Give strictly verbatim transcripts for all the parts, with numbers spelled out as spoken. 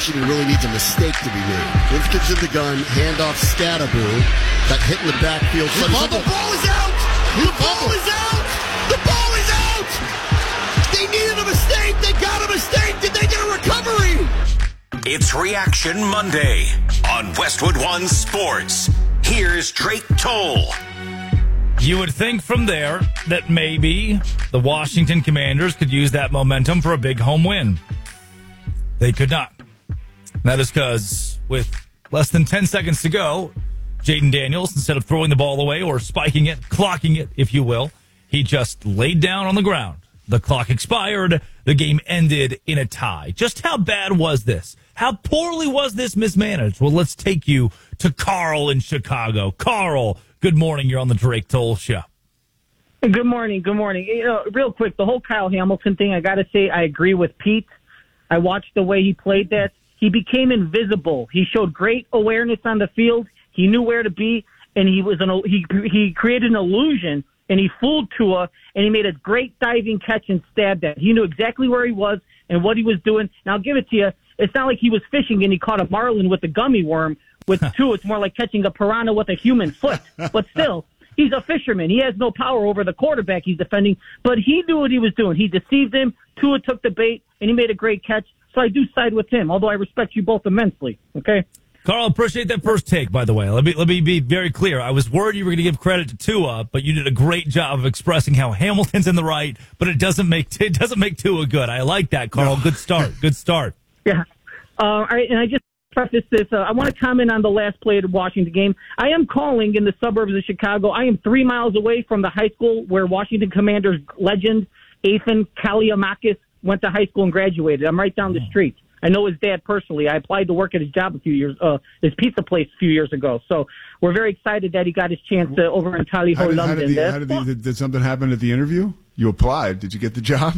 Washington really needs a mistake to be made. Lifton's in the gun, handoff Scatterboo, got hit in the backfield. The ball, the ball is out! The ball is out! The ball is out! They needed a mistake! They got a mistake! Did they get a recovery? It's Reaction Monday on Westwood One Sports. Here's Drake Toll. You would think from there that maybe the Washington Commanders could use that momentum for a big home win. They could not. That is because with less than ten seconds to go, Jaden Daniels, instead of throwing the ball away or spiking it, clocking it, if you will, he just laid down on the ground. The clock expired. The game ended in a tie. Just how bad was this? How poorly was this mismanaged? Well, let's take you to Carl in Chicago. Carl, good morning. You're on the Drake Toll Show. Good morning. Good morning. You know, real quick, the whole Kyle Hamilton thing, I got to say I agree with Pete. I watched the way he played that. He became invisible. He showed great awareness on the field. He knew where to be, and he was an, he he created an illusion, and he fooled Tua, and he made a great diving catch and stabbed that. He knew exactly where he was and what he was doing. And I'll give it to you. It's not like he was fishing and he caught a marlin with a gummy worm. With Tua, it's more like catching a piranha with a human foot. But still, he's a fisherman. He has no power over the quarterback he's defending, but he knew what he was doing. He deceived him. Tua took the bait, and he made a great catch. So I do side with him, although I respect you both immensely. Okay? Carl, appreciate that first take, by the way. Let me let me be very clear. I was worried you were going to give credit to Tua, but you did a great job of expressing how Hamilton's in the right, but it doesn't make it doesn't make Tua good. I like that, Carl. Good start. Good start. Yeah. Uh, all right, and I just preface this. Uh, I want to comment on the last play of the Washington game. I am calling in the suburbs of Chicago. I am three miles away from the high school where Washington Commanders legend Ethan Kaliamakis went to high school and graduated. I'm right down the street. I know his dad personally. I applied to work at his job a few years, uh, his pizza place a few years ago. So we're very excited that he got his chance uh, over in Tally Ho, London. How did, the, how did, the, did something happen at the interview? You applied. Did you get the job?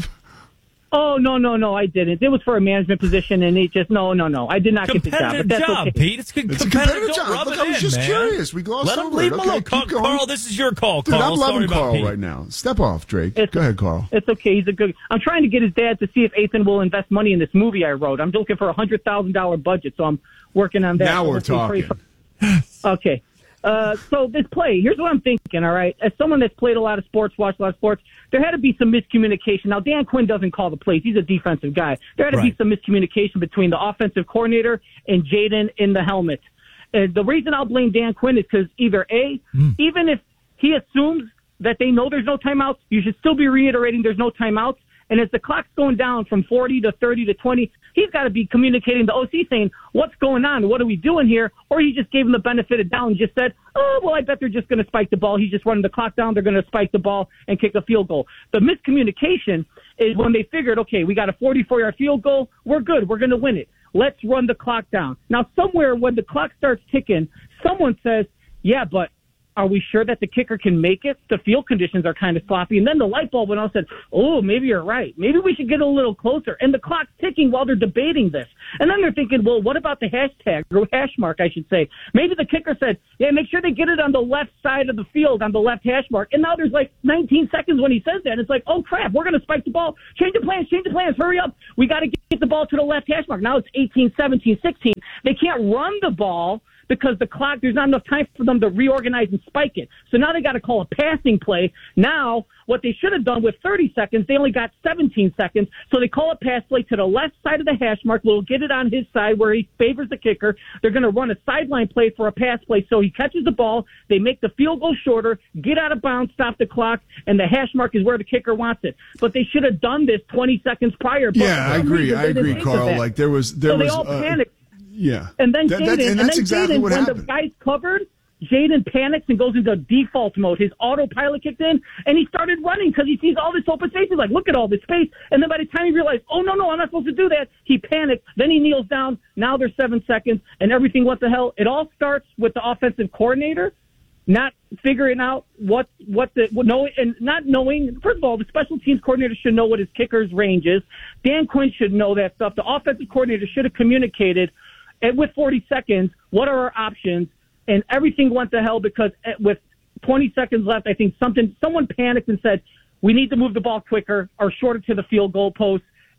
Oh, no, no, no, I didn't. It was for a management position, and it just, no, no, no. I did not get the job. But that's job, okay. Pete. It's, It's competitive a competitive job. job. Look, Rub I was in, just man. curious. We glossed Let him over leave it. him Okay, alone. keep going. Carl, this is your call, Dude, Carl. I'm Sorry loving about Carl Pete. right now. Step off, Drake. It's, Go ahead, Carl. It's okay. He's a good. I'm trying to get his dad to see if Ethan will invest money in this movie I wrote. I'm looking for a hundred thousand dollar budget, so I'm working on that. Now So we're hopefully talking. for- Okay. Uh, so this play, here's what I'm thinking, all right? As someone that's played a lot of sports, watched a lot of sports, there had to be some miscommunication. Now, Dan Quinn doesn't call the plays. He's a defensive guy. There had to Right. be some miscommunication between the offensive coordinator and Jaden in the helmet. And the reason I'll blame Dan Quinn is because either A, mm. even if he assumes that they know there's no timeouts, you should still be reiterating there's no timeouts. And as the clock's going down from forty to thirty to twenty, he's got to be communicating to O C saying, what's going on? What are we doing here? Or he just gave him the benefit of doubt and just said, oh, well, I bet they're just going to spike the ball. He's just running the clock down. They're going to spike the ball and kick a field goal. The miscommunication is when they figured, okay, we got a forty-four yard field goal. We're good. We're going to win it. Let's run the clock down. Now, somewhere when the clock starts ticking, someone says, yeah, but are we sure that the kicker can make it? The field conditions are kind of sloppy. And then the light bulb went on and said, oh, maybe you're right. Maybe we should get a little closer. And the clock's ticking while they're debating this. And then they're thinking, well, what about the hashtag, or hash mark, I should say? Maybe the kicker said, yeah, make sure they get it on the left side of the field, on the left hash mark. And now there's like nineteen seconds when he says that. And it's like, oh, crap, we're going to spike the ball. Change the plans, change the plans. Hurry up. We got to get the ball to the left hash mark. Now it's eighteen, seventeen, sixteen. They can't run the ball because the clock, there's not enough time for them to reorganize and spike it. So now they got to call a passing play. Now, what they should have done with thirty seconds, they only got seventeen seconds. So they call a pass play to the left side of the hash mark. We'll get it on his side where he favors the kicker. They're going to run a sideline play for a pass play. So he catches the ball. They make the field goal shorter, get out of bounds, stop the clock, and the hash mark is where the kicker wants it. But they should have done this twenty seconds prior. But Yeah, I agree. I agree, Carl. Like there was, there so was. they all uh, panicked. Yeah. And then that, Jaden, that, and, and that's then exactly Jaden, what when happened. the guy's covered, Jaden panics and goes into default mode. His autopilot kicked in, and he started running because he sees all this open space. He's like, look at all this space. And then by the time he realized, oh, no, no, I'm not supposed to do that, he panicked. Then he kneels down. Now there's seven seconds, and everything went to hell. It all starts with the offensive coordinator not figuring out what what the what know and not knowing. First of all, the special teams coordinator should know what his kicker's range is. Dan Quinn should know that stuff. The offensive coordinator should have communicated and with forty seconds, what are our options? And everything went to hell because with twenty seconds left, I think something someone panicked and said, we need to move the ball quicker or shorter to the field goal post.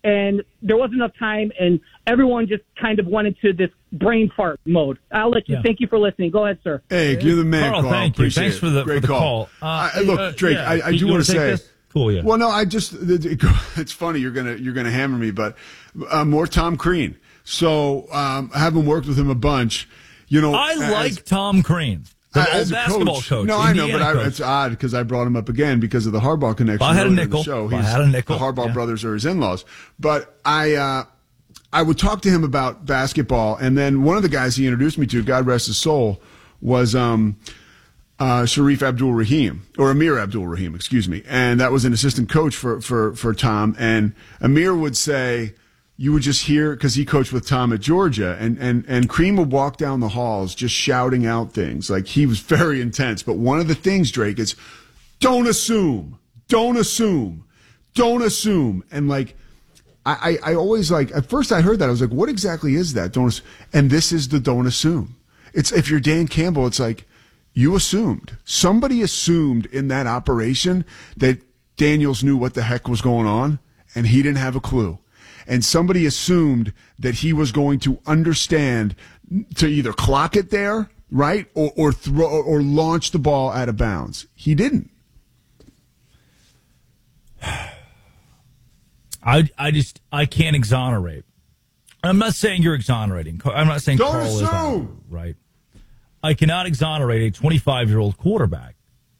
and there wasn't enough time, and everyone just kind of went into this brain fart mode. I'll let you. Yeah. Thank you for listening. Go ahead, sir. Hey, you're the man, Carl, Carl. thank you. Appreciate Thanks it. for the, Great for the call. call. Uh, I, look, uh, Drake, yeah. I, I You do wanna want to take say. this? Cool, yeah. Well, no, I just it's funny you're gonna you're gonna hammer me, but uh, more Tom Crean. So um, having worked with him a bunch, you know, I as, like Tom Crean, the uh, old as a basketball coach. coach. No, I know, but Indiana I, coach. it's odd because I brought him up again because of the Harbaugh connection. Well, I had a earlier in the nickel. show. Well, I He's- had a nickel. The Harbaugh Yeah. brothers are his in-laws, but I. Uh, I would talk to him about basketball, and then one of the guys he introduced me to, God rest his soul, was um, uh, Sharif Abdul-Rahim, or Amir Abdul-Rahim, excuse me. And that was an assistant coach for, for, for Tom. And Amir would say, you would just hear, because he coached with Tom at Georgia, and, and, and Cream would walk down the halls just shouting out things. Like, he was very intense. But one of the things, Drake, is don't assume, don't assume, don't assume. And, like, I, I always like, at first I heard that, I was like, what exactly is that? Don't, and this is the don't assume. It's, if you're Dan Campbell, it's like, you assumed. Somebody assumed in that operation that Daniels knew what the heck was going on, and he didn't have a clue. And somebody assumed that he was going to understand to either clock it there, right? Or, or throw, or launch the ball out of bounds. He didn't. I, I just I can't exonerate. I'm not saying you're exonerating. I'm not saying Don't Carl is assume. exonerating, right. I cannot exonerate a twenty-five-year-old quarterback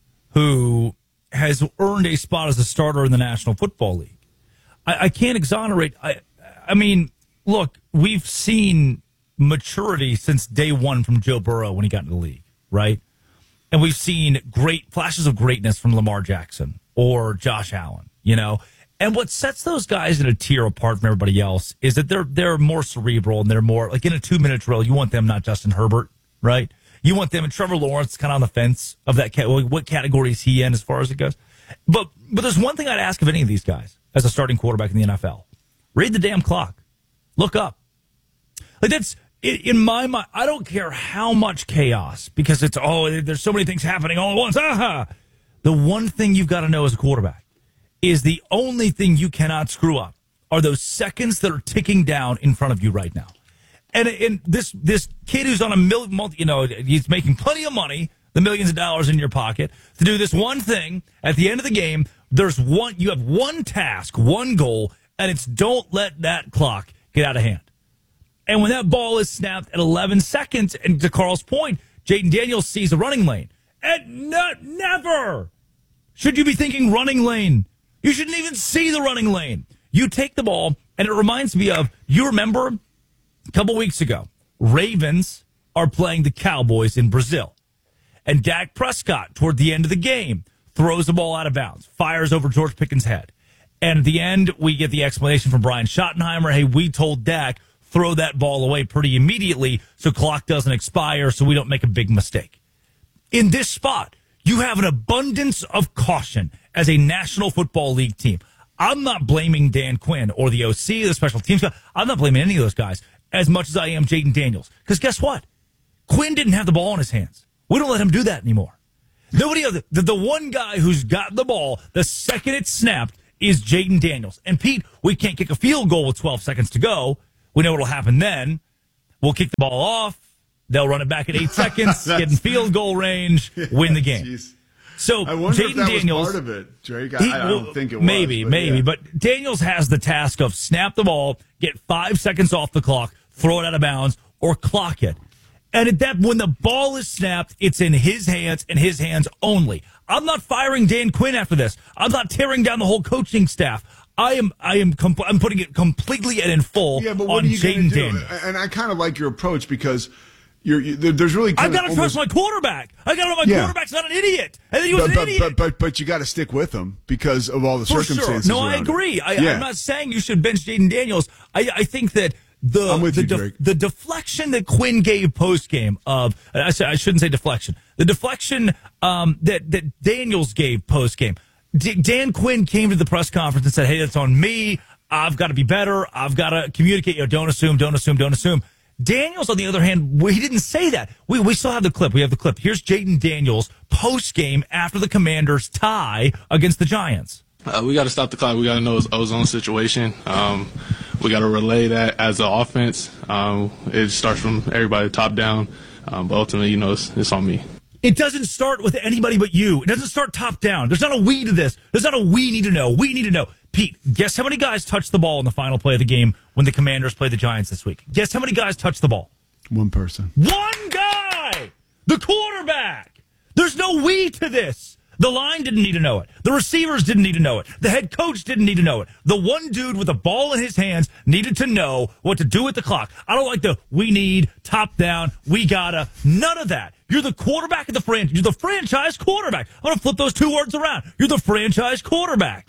who has earned a spot as a starter in the National Football League. I, I can't exonerate. I I mean, look, we've seen maturity since day one from Joe Burrow when he got into the league, right? And we've seen great flashes of greatness from Lamar Jackson or Josh Allen, you know. And what sets those guys in a tier apart from everybody else is that they're they're more cerebral and they're more like in a two minute drill. You want them, not Justin Herbert, right? You want them, and Trevor Lawrence kind of on the fence of that. What category is he in as far as it goes? But but there's one thing I'd ask of any of these guys as a starting quarterback in the N F L: read the damn clock, look up. Like that's in my mind. I don't care how much chaos because it's oh, there's so many things happening all at once. Aha! The one thing you've got to know as a quarterback is the only thing you cannot screw up are those seconds that are ticking down in front of you right now. And, and this this kid who's on a million, multi, you know, he's making plenty of money, the millions of dollars in your pocket, to do this one thing at the end of the game. There's one, you have one task, one goal, and it's don't let that clock get out of hand. And when that ball is snapped at eleven seconds, and to Carl's point, Jaden Daniels sees a running lane. And not, never should you be thinking running lane. You shouldn't even see the running lane. You take the ball, and it reminds me of, you remember a couple weeks ago, Ravens are playing the Cowboys in Brazil. And Dak Prescott, toward the end of the game, throws the ball out of bounds, fires over George Pickens' head. And at the end, we get the explanation from Brian Schottenheimer, hey, we told Dak, throw that ball away pretty immediately so clock doesn't expire so we don't make a big mistake. In this spot, you have an abundance of caution as a National Football League team. I'm not blaming Dan Quinn or the O C, the special teams guy. I'm not blaming any of those guys as much as I am Jaden Daniels. Because guess what? Quinn didn't have the ball in his hands. We don't let him do that anymore. Nobody other the, the one guy who's got the ball the second it's snapped is Jaden Daniels. And Pete, we can't kick a field goal with twelve seconds to go. We know what'll happen then. We'll kick the ball off. They'll run it back at eight seconds, get in field goal range, win the game. Jeez. So I wonder Jaden if that Daniels, was part of it, Drake. I, he, I don't think it was. maybe, but maybe, yeah. but Daniels has the task of snap the ball, get five seconds off the clock, throw it out of bounds, or clock it. And at that, when the ball is snapped, it's in his hands and his hands only. I'm not firing Dan Quinn after this. I'm not tearing down the whole coaching staff. I am, I am, comp- I'm putting it completely and in full Yeah, but what on are you going Jaden to do? Daniels. And I kind of like your approach because you're, you, there- there's really I've kind got to of trust almost, my quarterback. I got to know my Yeah. quarterback's not an idiot. And then he was but, an but, idiot. but, but, but you got to stick with him because of all the For circumstances. sure. No, I around agree. it. I, yeah. I'm not saying you should bench Jaden Daniels. I, I think that the I'm with the, you, def- Drake. the deflection that Quinn gave post game of I, say- I shouldn't say deflection. The deflection um, that that Daniels gave post game. D- Dan Quinn came to the press conference and said, "Hey, that's on me. I've got to be better. I've got to communicate. You know, don't assume. Don't assume. Don't assume." Daniels, on the other hand, he didn't say that. We we still have the clip. We have the clip. Here's Jaden Daniels post game after the Commanders tie against the Giants. Uh, we got to stop the clock. We got to know it's ozone situation. Um, we got to relay that as an offense. Um, it starts from everybody top down, um, but ultimately, you know, it's, it's on me. It doesn't start with anybody but you. It doesn't start top down. There's not a we to this. There's not a we need to know. We need to know. Pete, guess how many guys touched the ball in the final play of the game when the Commanders played the Giants this week? Guess how many guys touched the ball? One person. One guy! The quarterback! There's no we to this. The line didn't need to know it. The receivers didn't need to know it. The head coach didn't need to know it. The one dude with the ball in his hands needed to know what to do with the clock. I don't like the we need, top down, we gotta. None of that. You're the quarterback of the franchise. You're the franchise quarterback. I'm going to flip those two words around. You're the franchise quarterback.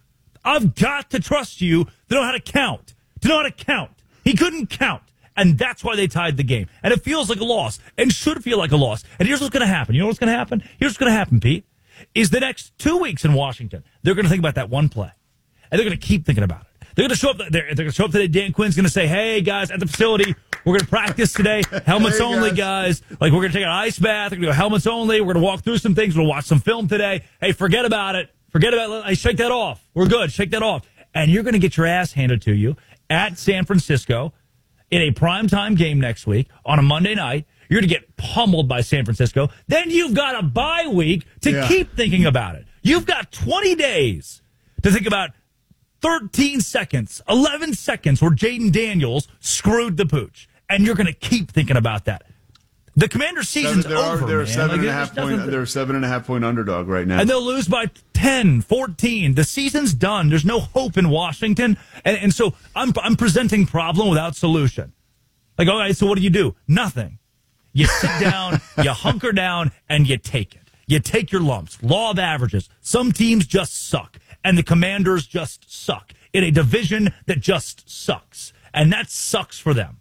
I've got to trust you to know how to count. To know how to count. He couldn't count. And that's why they tied the game. And it feels like a loss. And should feel like a loss. And here's what's going to happen. You know what's going to happen? Here's what's going to happen, Pete. Is the next two weeks in Washington, they're going to think about that one play. And they're going to keep thinking about it. They're going to show up. They're, they're going to show up today. Dan Quinn's going to say, "Hey guys, at the facility, we're going to practice today. Helmets hey, only, guys. guys. Like we're going to take an ice bath. We're going to go helmets only. We're going to walk through some things. We'll watch some film today. Hey, forget about it. Forget about it. Hey, shake that off. We're good. Shake that off." And you're going to get your ass handed to you at San Francisco in a primetime game next week on a Monday night. You're going to get pummeled by San Francisco. Then you've got a bye week to yeah. keep thinking about it. You've got twenty days to think about thirteen seconds, eleven seconds where Jaden Daniels screwed the pooch. And you're going to keep thinking about that. The Commander's season's seven, over, are, they're man. Seven like, and a half point, they're a seven and a half point underdog right now. And they'll lose by ten, fourteen. The season's done. There's no hope in Washington. And, and so I'm, I'm presenting problem without solution. Like, all right, so what do you do? Nothing. You sit down, you hunker down, and you take it. You take your lumps. Law of averages. Some teams just suck, and the Commanders just suck in a division that just sucks, and that sucks for them.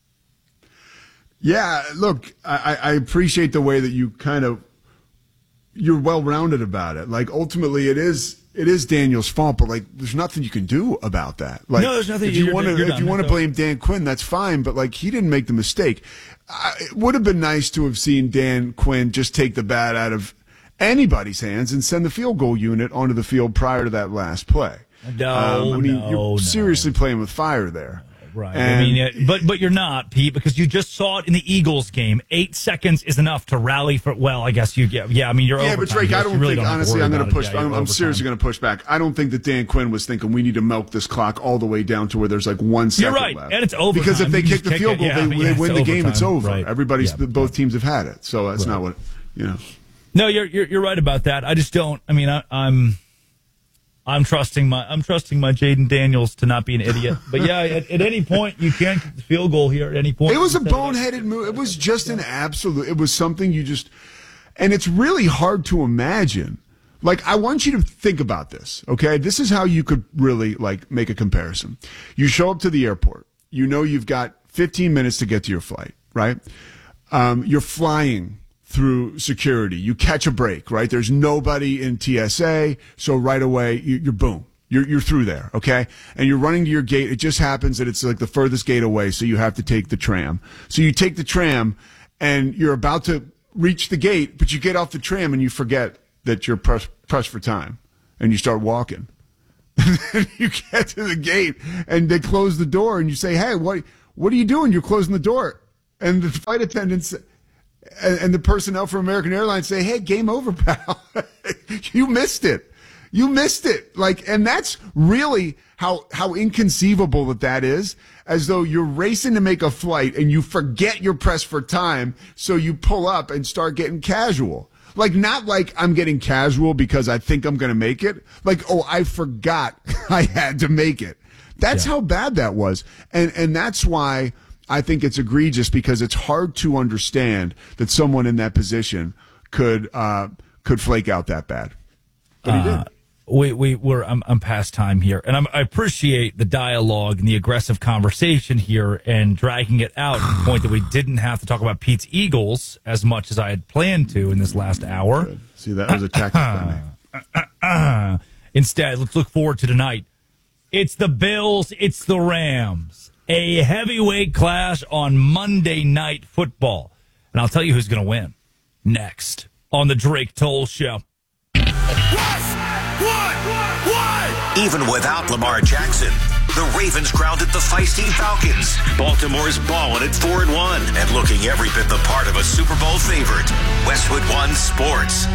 Yeah, look, I, I appreciate the way that you kind of you're well-rounded about it. Like, ultimately, it is it is Daniel's fault, but like, there's nothing you can do about that. Like, no, there's nothing. If you want to, if you want to blame Dan Quinn, that's fine. But like, he didn't make the mistake. I, it would have been nice to have seen Dan Quinn just take the bat out of anybody's hands and send the field goal unit onto the field prior to that last play. No, um, I mean, no, you're no. seriously playing with fire there. Right. And, I mean, but but you're not, Pete, because you just saw it in the Eagles game. Eight seconds is enough to rally for. Well, I guess you get. Yeah, I mean, you're. Yeah, overtime. but Drake, yes, I don't really think don't honestly. I'm going to push. Yeah, I'm, I'm seriously going to push back. I don't think that Dan Quinn was thinking we need to milk this clock all the way down to where there's like one second You're right, left. and it's overtime. Because if they You kick just the kick field it, goal, yeah, they, yeah, they it's win the game. It's overtime. over. Right. Everybody's Yeah, both yeah. teams have had it, so that's Right. not what you know. No, you're, you're you're right about that. I just don't. I mean, I, I'm. I'm trusting my I'm trusting my Jaden Daniels to not be an idiot. But yeah, at, at any point you can't get the field goal here. At any point, it was a boneheaded move. It was just an absolute. It was something you just, and it's really hard to imagine. Like, I want you to think about this. Okay, this is how you could really like make a comparison. You show up to the airport. You know you've got fifteen minutes to get to your flight. Right? Um, you're flying through security. You catch a break, right? There's nobody in T S A, so right away you, you're boom. You're you're through there, okay? And you're running to your gate. It just happens that it's like the furthest gate away, so you have to take the tram. So you take the tram, and you're about to reach the gate, but you get off the tram and you forget that you're pressed pressed for time, and you start walking. And you get to the gate, and they close the door, and you say, "Hey, what what are you doing? You're closing the door." And the flight attendants and the personnel for American Airlines say, "Hey, game over, pal. You missed it. You missed it." Like, and that's really how how inconceivable that that is. As though you're racing to make a flight and you forget you're pressed for time, so you pull up and start getting casual. Like, not like I'm getting casual because I think I'm going to make it. Like, oh, I forgot I had to make it. That's yeah. how bad that was, and and that's why I think it's egregious, because it's hard to understand that someone in that position could uh, could flake out that bad. But he did. Uh, we we we're I'm, I'm past time here, and I'm, I appreciate the dialogue and the aggressive conversation here, and dragging it out to the point that we didn't have to talk about Pete's Eagles as much as I had planned to in this last hour. Good. See, that was a tactic by me. Instead, let's look forward to tonight. It's the Bills. It's the Rams. A heavyweight clash on Monday Night Football. And I'll tell you who's going to win next on the Drake Toll Show. What? What? What? Even without Lamar Jackson, the Ravens grounded the feisty Falcons. Baltimore's balling at four and one and looking every bit the part of a Super Bowl favorite. Westwood One Sports.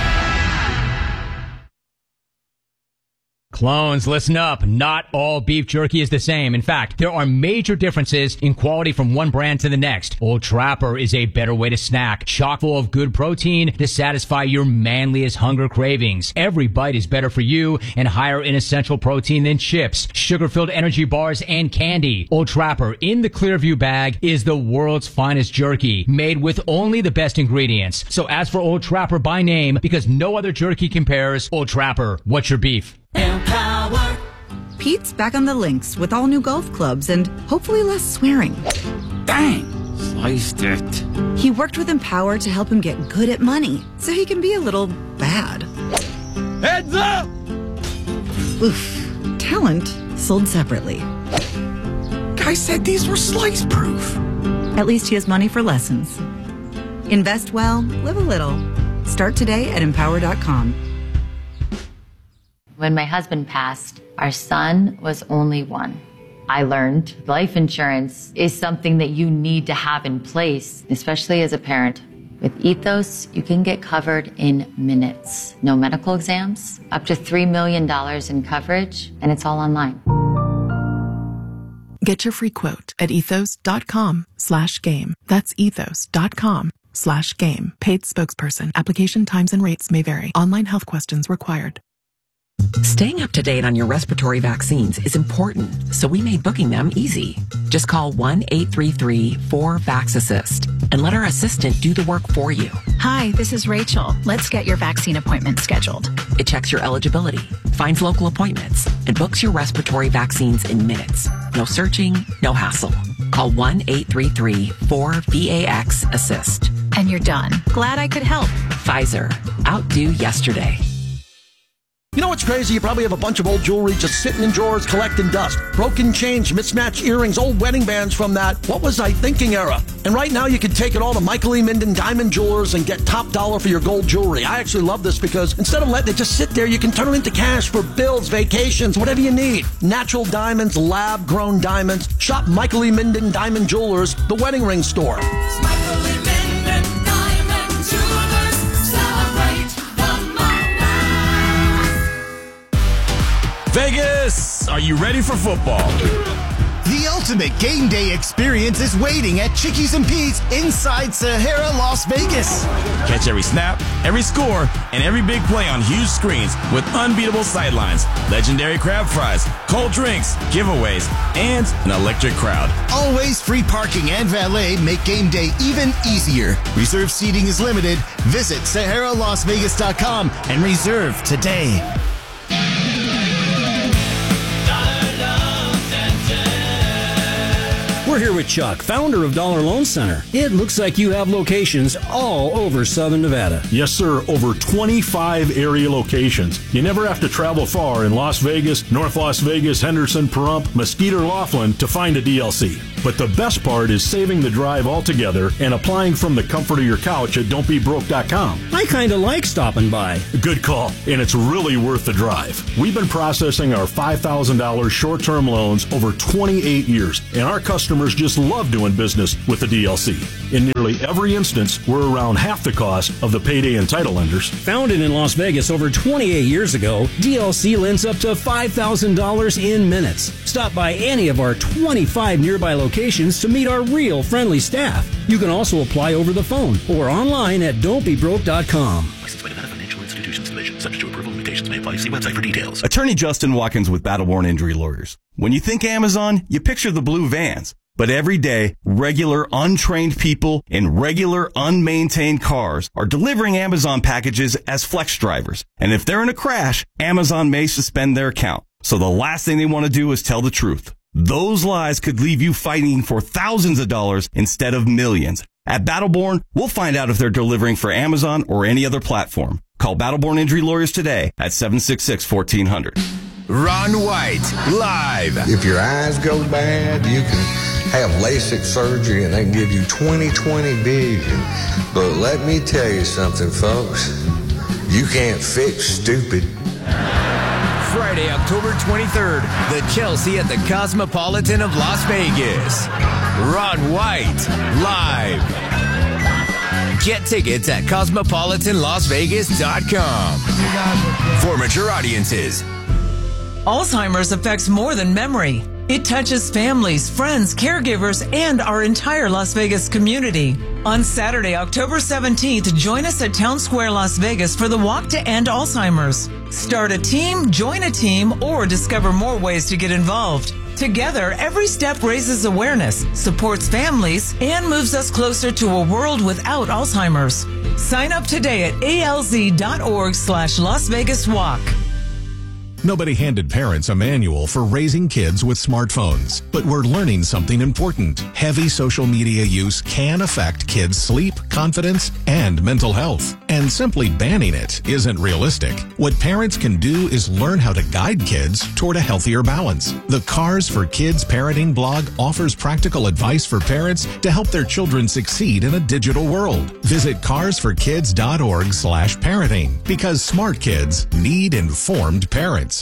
Clones, listen up. Not all beef jerky is the same. In fact, there are major differences in quality from one brand to the next. Old Trapper is a better way to snack, chock full of good protein to satisfy your manliest hunger cravings. Every bite is better for you and higher in essential protein than chips, sugar-filled energy bars, and candy. Old Trapper in the Clearview bag is the world's finest jerky, made with only the best ingredients. So ask for Old Trapper by name because no other jerky compares. Old Trapper, what's your beef? Empower. Pete's back on the links with all new golf clubs and hopefully less swearing. Dang, sliced it. He worked with Empower to help him get good at money so he can be a little bad. Heads up! Oof. Talent sold separately. Guy said these were slice proof. At least he has money for lessons. Invest well, live a little. Start today at empower dot com. When my husband passed, our son was only one. I learned life insurance is something that you need to have in place, especially as a parent. With Ethos, you can get covered in minutes. No medical exams, up to three million dollars in coverage, and it's all online. Get your free quote at ethos dot com slash game. That's ethos dot com slash game. Paid spokesperson. Application times and rates may vary. Online health questions required. Staying up to date on your respiratory vaccines is important, so we made booking them easy. Just call one eight three three four vax assist and let our assistant do the work for you. Hi, this is Rachel. Let's get your vaccine appointment scheduled. It checks your eligibility, finds local appointments, and books your respiratory vaccines in minutes. No searching, no hassle. Call one eight three three four V A X assist. And you're done. Glad I could help. Pfizer. Outdo yesterday. You know what's crazy? You probably have a bunch of old jewelry just sitting in drawers collecting dust. Broken chains, mismatched earrings, old wedding bands from that what was I thinking era. And right now you can take it all to Michael E. Minden Diamond Jewelers and get top dollar for your gold jewelry. I actually love this because instead of letting it just sit there, you can turn it into cash for bills, vacations, whatever you need. Natural diamonds, lab-grown diamonds. Shop Michael E. Minden Diamond Jewelers, the wedding ring store. Michael E. Minden Diamond Jewelers, celebrate the moment. Vegas, are you ready for football? The ultimate game day experience is waiting at Chickies and Pete's inside Sahara, Las Vegas. Catch every snap, every score, and every big play on huge screens with unbeatable sightlines, legendary crab fries, cold drinks, giveaways, and an electric crowd. Always free parking and valet make game day even easier. Reserve seating is limited. Visit Sahara Las Vegas dot com and reserve today. We're here with Chuck, founder of Dollar Loan Center. It looks like you have locations all over Southern Nevada. Yes, sir. Over twenty-five area locations. You never have to travel far in Las Vegas, North Las Vegas, Henderson, Pahrump, Mesquite, or Laughlin to find a D L C. But the best part is saving the drive altogether and applying from the comfort of your couch at don't be broke dot com. I kind of like stopping by. Good call. And it's really worth the drive. We've been processing our five thousand dollars short-term loans over twenty-eight years, and our customers just love doing business with the D L C. In nearly every instance, we're around half the cost of the payday and title lenders. Founded in Las Vegas over twenty-eight years ago, D L C lends up to five thousand dollars in minutes. Stop by any of our twenty-five nearby locations to meet our real friendly staff. You can also apply over the phone or online at don't be broke dot com. Licensed by Nevada Financial Institutions Division. Subject to approval, limitations may apply. See website for details. Attorney Justin Watkins with Battleborn Injury Lawyers. When you think Amazon, you picture the blue vans. But every day, regular untrained people in regular unmaintained cars are delivering Amazon packages as flex drivers. And if they're in a crash, Amazon may suspend their account. So the last thing they want to do is tell the truth. Those lies could leave you fighting for thousands of dollars instead of millions. At Battleborn, we'll find out if they're delivering for Amazon or any other platform. Call Battleborn Injury Lawyers today at seven six six, one four zero zero. Ron White, live. If your eyes go bad, you can have LASIK surgery and they can give you twenty twenty vision. But let me tell you something, folks. You can't fix stupid. Friday Saturday, October twenty-third, the Chelsea at the Cosmopolitan of Las Vegas. Rod White, live. Get tickets at cosmopolitan las vegas dot com. For mature audiences. Alzheimer's affects more than memory. It touches families, friends, caregivers, and our entire Las Vegas community. On Saturday, October seventeenth, join us at Town Square, Las Vegas for the Walk to End Alzheimer's. Start a team, join a team, or discover more ways to get involved. Together, every step raises awareness, supports families, and moves us closer to a world without Alzheimer's. Sign up today at A L Z dot org slash Las Vegas Walk. Nobody handed parents a manual for raising kids with smartphones, but we're learning something important. Heavy social media use can affect kids' sleep, confidence, and mental health. And simply banning it isn't realistic. What parents can do is learn how to guide kids toward a healthier balance. The Cars for Kids parenting blog offers practical advice for parents to help their children succeed in a digital world. Visit cars for kids dot org slash parenting because smart kids need informed parents.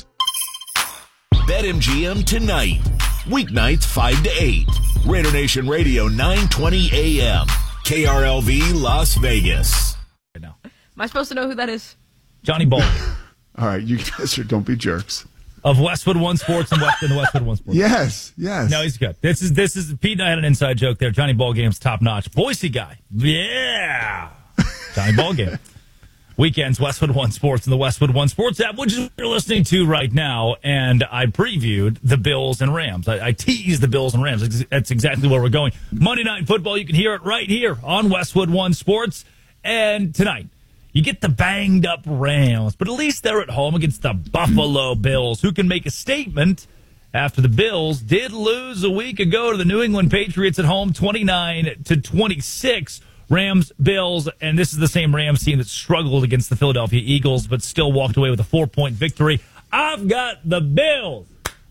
BetMGM tonight. Weeknights five to eight. Raider Nation Radio nine twenty A M. K R L V Las Vegas. Am I supposed to know who that is? Johnny Ball. All right, you guys are, don't be jerks. Of Westwood One Sports and West, and the Westwood One Sports. Yes, yes. No, he's good. This is, this is, Pete and I had an inside joke there. Johnny Ballgame's top notch. Boise guy. Yeah. Johnny Ballgame. Weekends, Westwood One Sports and the Westwood One Sports app, which is what you're listening to right now. And I previewed the Bills and Rams. I, I teased the Bills and Rams. That's exactly where we're going. Monday Night Football, you can hear it right here on Westwood One Sports. And tonight, you get the banged up Rams, but at least they're at home against the Buffalo Bills, who can make a statement after the Bills did lose a week ago to the New England Patriots at home, twenty-nine to twenty-six. Rams, Bills, and this is the same Rams team that struggled against the Philadelphia Eagles, but still walked away with a four-point victory. I've got the Bills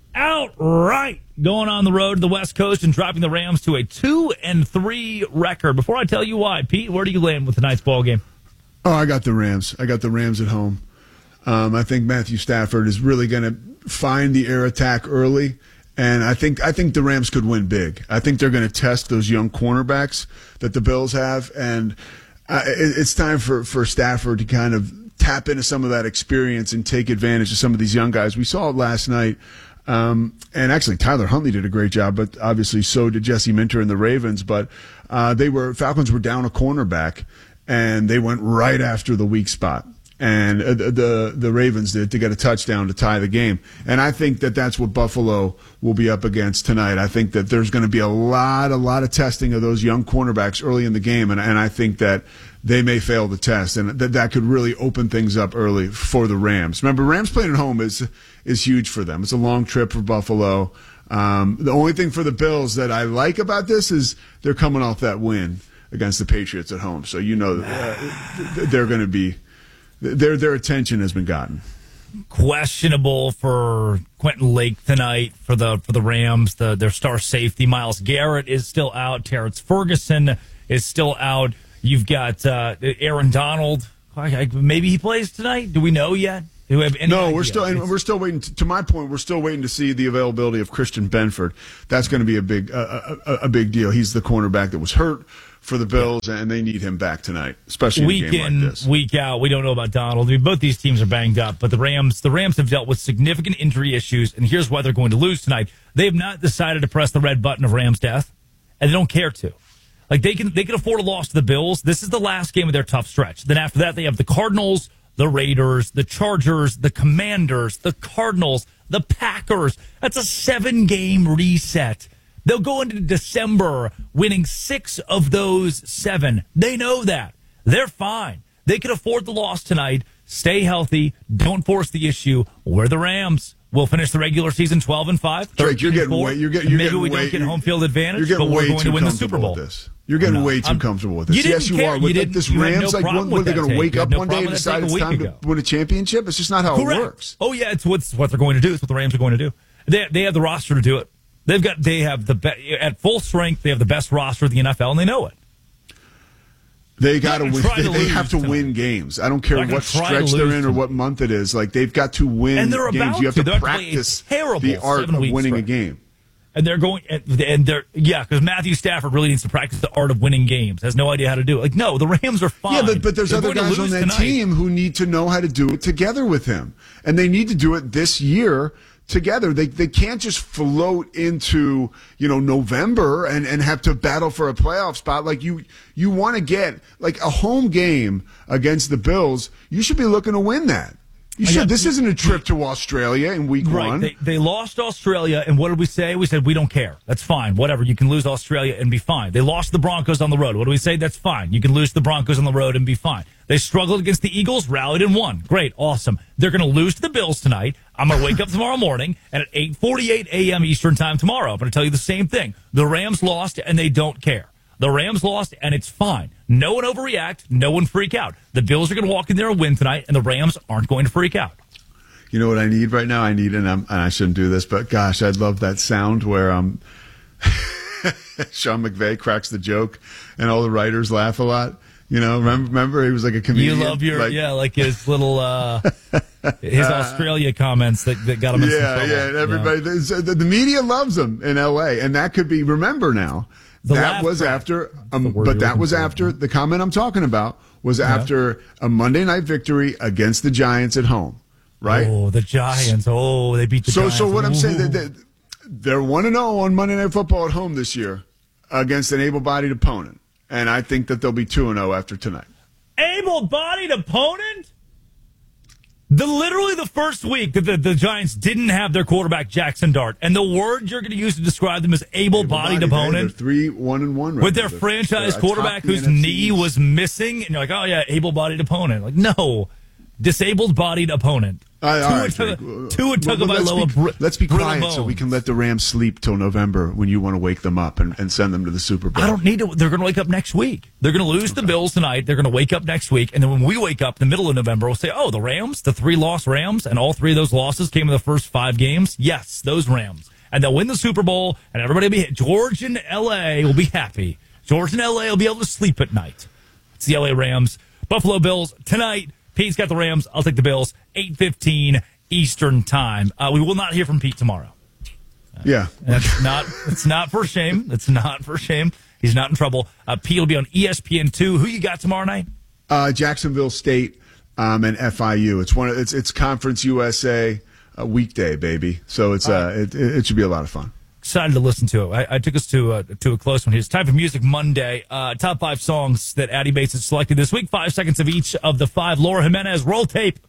outright going on the road to the West Coast and dropping the Rams to a two and three record. Before I tell you why, Pete, where do you land with tonight's ball game? Oh, I got the Rams. I got the Rams at home. Um, I think Matthew Stafford is really going to find the air attack early. And I think I think the Rams could win big. I think they're going to test those young cornerbacks that the Bills have, and uh, it, it's time for, for Stafford to kind of tap into some of that experience and take advantage of some of these young guys. We saw it last night, um, and actually Tyler Huntley did a great job, but obviously so did Jesse Minter and the Ravens. But uh, they were Falcons were down a cornerback, and they went right after the weak spot. And uh, the the Ravens did to get a touchdown to tie the game. And I think that that's what Buffalo will be up against tonight. I think that there's going to be a lot, a lot of testing of those young cornerbacks early in the game, and, and I think that they may fail the test, and that that could really open things up early for the Rams. Remember, Rams playing at home is is huge for them. It's a long trip for Buffalo. Um, the only thing for the Bills that I like about this is they're coming off that win against the Patriots at home, so you know uh, they're going to be. Their their attention has been gotten. Questionable for Quentin Lake tonight for the for the Rams. The their star safety Myles Garrett is still out. Terrence Ferguson is still out. You've got uh, Aaron Donald. Maybe he plays tonight. Do we know yet? Do we have any no, idea? we're still and we're still waiting. To, to my point, we're still waiting to see the availability of Christian Benford. That's going to be a big uh, a, a big deal. He's the cornerback that was hurt for the Bills, and they need him back tonight, especially in week a game in, like this. Week out. We don't know about Donald. I mean, both these teams are banged up, but the Rams, the Rams have dealt with significant injury issues, and here's why they're going to lose tonight. They have not decided to press the red button of Rams death, and they don't care to. Like they can, they can afford a loss to the Bills. This is the last game of their tough stretch. Then after that, they have the Cardinals, the Raiders, the Chargers, the Commanders, the Cardinals, the Packers. That's a seven-game reset. They'll go into December winning six of those seven. They know that. They're fine. They can afford the loss tonight. Stay healthy. Don't force the issue. We're the Rams. We'll finish the regular season twelve and five. Drake, you're getting way, you're getting, you're maybe getting we way, don't get home field advantage, you're but we're way going too to win the Super Bowl. With this. You're getting no, way too I'm, comfortable with this. You yes, you care. are. With you like this you Rams, no like when, when they're going to wake up no one day and decide it's time ago. to win a championship. It's just not how Correct. it works. Oh yeah, it's what's what they're going to do. It's what the Rams are going to do. They they have the roster to do it. They've got they have the be- at full strength. They have the best roster of the N F L, and they know it. They got to win. try They, to they lose have to tonight. win games. I don't care They're not what gonna try to stretch they're lose in or tonight. what month it is. Like they've got to win And they're games. about You have to. to They're playing practice terrible the art of seven-week winning a stretch. game. And they're going, and and they're, yeah, because Matthew Stafford really needs to practice the art of winning games. Has no idea how to do it. Like, no, the Rams are fine. Yeah, but, but there's They're other going to guys on lose that tonight. team who need to know how to do it together with him. And they need to do it this year together. They they can't just float into, you know, November and, and have to battle for a playoff spot. Like you you want to get like a home game against the Bills, you should be looking to win that. You I should. got- This isn't a trip to Australia in week Right. one. They, they lost Australia, and what did we say? We said, we don't care. That's fine. Whatever. You can lose Australia and be fine. They lost the Broncos on the road. What do we say? That's fine. You can lose the Broncos on the road and be fine. They struggled against the Eagles, rallied and won. Great. Awesome. They're going to lose to the Bills tonight. I'm going to wake up tomorrow morning, and at eight forty-eight a.m. Eastern time tomorrow, I'm going to tell you the same thing. The Rams lost, and they don't care. The Rams lost, and it's fine. No one overreact. No one freak out. The Bills are going to walk in there and win tonight, and the Rams aren't going to freak out. You know what I need right now? I need, and, I'm, and I shouldn't do this, but gosh, I'd love that sound where um, Sean McVay cracks the joke and all the writers laugh a lot. You know, remember, remember he was like a comedian. You love your, like, yeah, like his little, uh, his Australia comments that, that got him in some yeah, trouble. yeah, and everybody, the, the media loves him in L A, and that could be, remember now, The that laugh was track. after, um, the word but you're that looking was for, after, the comment I'm talking about was Yeah. after a Monday night victory against the Giants at home, right? Oh, the Giants. Oh, they beat the so, Giants. So what I'm saying, Ooh. they, they, they're one and zero on Monday Night Football at home this year against an able-bodied opponent, and I think that they'll be two and zero after tonight. Able-bodied opponent? The literally the first week that the, the Giants didn't have their quarterback Jackson Dart, and the word you're going to use to describe them as able-bodied, Able-bodied, opponent they're three one and one right with their now. They're- franchise they're quarterback atop the whose N F C knee East. was missing, and you're like, oh yeah, able-bodied opponent. Like no, disabled-bodied opponent. All right, all right, Tua Drake. Tagovailoa- Tua Well, well, let's Tagovailoa be- br- Let's be brittle quiet so we bones. can let the Rams sleep till November when you want to wake them up and, and send them to the Super Bowl. I don't need to. They're going to wake up next week. They're going to lose the Bills tonight. They're going to wake up next week. And then when we wake up in the middle of November, we'll say, oh, the Rams, the three loss Rams, and all three of those losses came in the first five games. Yes, those Rams. And they'll win the Super Bowl, and everybody will be, George and L A will be happy. George and L A will be able to sleep at night. It's the L A Rams. Buffalo Bills tonight. Pete's got the Rams. I'll take the Bills. eight fifteen Eastern time. Uh, we will not hear from Pete tomorrow. Yeah. That's not, it's not for shame. It's not for shame. He's not in trouble. Uh, Pete will be on E S P N two. Who you got tomorrow night? Uh, Jacksonville State um, and F I U. It's one. Of, it's it's Conference U S A a weekday, baby. So it's uh, it, it should be a lot of fun. Excited to listen to it. I, I took us to uh, to a close one here. It's time for Music Monday. Uh, top five songs that Addie Bates has selected this week. Five seconds of each of the five. Laura Jimenez, roll tape.